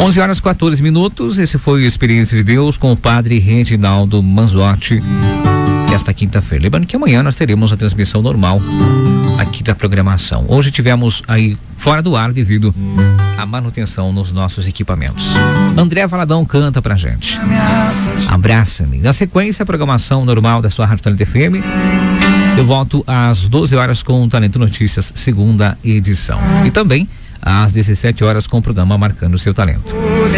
11h14. Esse foi o Experiência de Deus com o padre Reginaldo Manzotti. Esta quinta-feira. Lembrando que amanhã nós teremos a transmissão normal aqui da programação. Hoje tivemos aí fora do ar devido à manutenção nos nossos equipamentos. André Valadão canta pra gente. Abraça-me. Na sequência, a programação normal da sua Rádio Talento FM. Eu volto às 12 horas com o Talento Notícias, segunda edição. E também às 17 horas com o programa Marcando o Seu Talento.